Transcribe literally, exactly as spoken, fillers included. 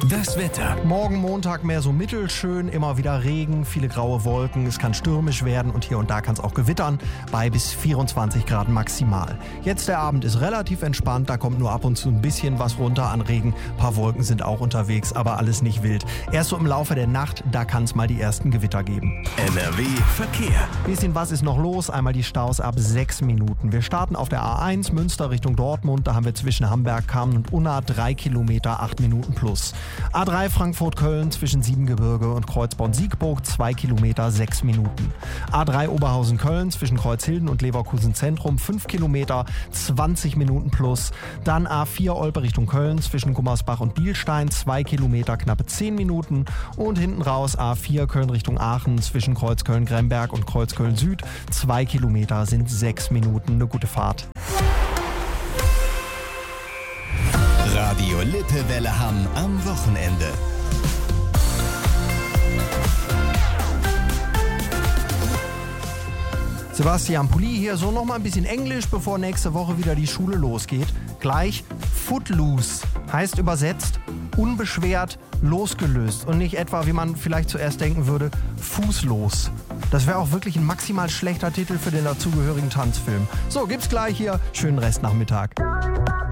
Das Wetter. Morgen Montag mehr so mittelschön, immer wieder Regen, viele graue Wolken, es kann stürmisch werden und hier und da kann es auch gewittern, bei bis vierundzwanzig Grad maximal. Jetzt der Abend ist relativ entspannt, da kommt nur ab und zu ein bisschen was runter an Regen, ein paar Wolken sind auch unterwegs, aber alles nicht wild. Erst so im Laufe der Nacht, da kann es mal die ersten Gewitter geben. N R W Verkehr. Bisschen was ist noch los, einmal die Staus ab sechs Minuten. Wir starten auf der A eins Münster Richtung Dortmund, da haben wir zwischen Hamberg, Kamen und Unna drei Kilometer, acht Minuten plus. A drei Frankfurt-Köln zwischen Siebengebirge und Kreuzborn-Siegburg zwei Kilometer, sechs Minuten. A drei Oberhausen-Köln zwischen Kreuzhilden und Leverkusen-Zentrum fünf Kilometer, zwanzig Minuten plus. Dann A vier Olpe Richtung Köln zwischen Gummersbach und Bielstein zwei Kilometer, knappe zehn Minuten. Und hinten raus A vier Köln Richtung Aachen zwischen Kreuzköln-Gremberg und Kreuzköln-Süd zwei Kilometer sind sechs Minuten. Eine gute Fahrt. Radio Lippewelle Hamm am Wochenende. Sebastian Pulli hier, so noch mal ein bisschen Englisch, bevor nächste Woche wieder die Schule losgeht. Gleich Footloose heißt übersetzt unbeschwert, losgelöst und nicht etwa, wie man vielleicht zuerst denken würde, fußlos. Das wäre auch wirklich ein maximal schlechter Titel für den dazugehörigen Tanzfilm. So, gibt's gleich hier. Schönen Restnachmittag.